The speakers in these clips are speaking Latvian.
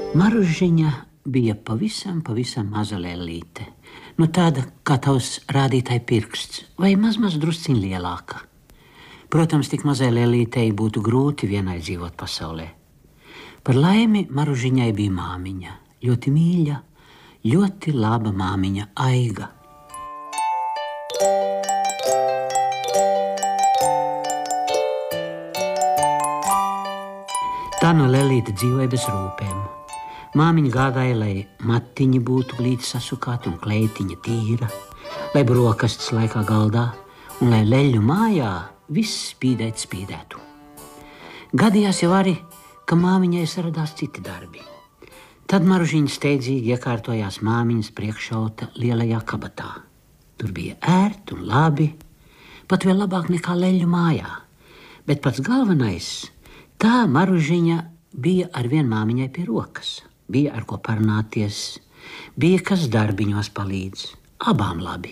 Maružiņa bija pavisam maza lellīte. Nu tāda kā tavs rādītāja pirksts, vai maz drusciņ lielāka. Protams, tik mazai lellītei būtu grūti vienai dzīvot pasaulē. Par laimi Maružiņai bija māmiņa, ļoti mīļa, ļoti laba māmiņa Aiga. Tā no lellīte dzīvoja bez rūpēm. Māmiņa gādāja, lai matiņi būtu glīti sasukāti un kleitiņa tīra, lai brokastis laikā galdā un lai leļu mājā viss spīdētu. Gadījās jau arī, ka māmiņai saradās citi darbi. Tad Maružiņa steidzīgi iekārtojās māmiņas priekšauta lielajā kabatā. Tur bija ērti un labi, pat vēl labāk nekā leļu mājā. Bet pats galvenais, tā Maružiņa bija arvien māmiņai pie rokas. Bija ar ko parunāties, bija kas darbiņos palīdz, abām labi.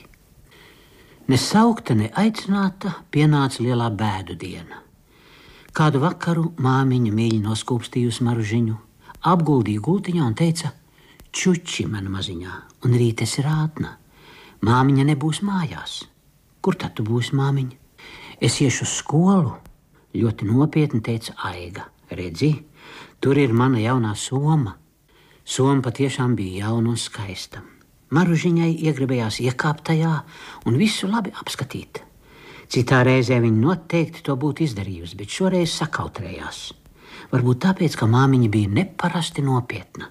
Ne saukta, ne aicināta pienāca lielā bēdu diena. Kādu vakaru māmiņa mīļi noskūpstījusi Maružiņu, apguldīja gultiņā un teica: "Čuči, mana maziņā, un rīt esi rātna. Māmiņa nebūs mājās." "Kur tad tu būsi, māmiņa?" "Es iešu uz skolu," ļoti nopietni teica Aiga. "Redzi, tur ir mana jaunā soma." Soma patiešām bija jauna un skaista. Maružiņai iegribējās iekāpt tajā un visu labi apskatīt. Citā reizē viņa noteikti to būtu izdarījusi, bet šoreiz sakautrējās. Varbūt tāpēc, ka māmiņa bija neparasti nopietna.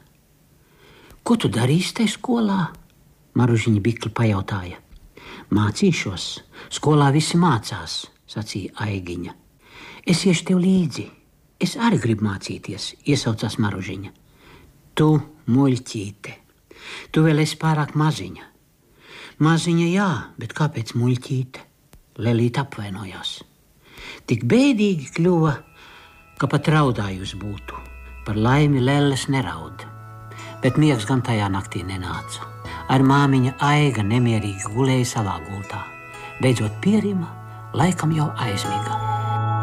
"Ko tu darīsi tai skolā?" Maružiņa bikli pajautāja. "Mācīšos. Skolā visi mācās," sacīja Aigiņa. "Es iešu tev līdzi. Es arī gribu mācīties," iesaucās Maružiņa. "Tu, muļķīte, tu vēl esi pārāk maziņa." "Maziņa, jā, bet kāpēc muļķīte?" Lellīte apvainojās. Tik bēdīgi kļuva, ka pat raudājusi būtu. Par laimi lelles neraud, bet miegs gan tajā naktī nenāca. Ar māmiņa Aiga nemierīgi gulēja savā gultā. Beidzot pierima, laikam jau aizmiga.